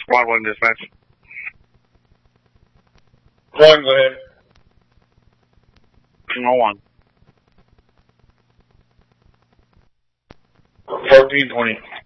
Squad 1 dispatch. One, go ahead. 101. 1420.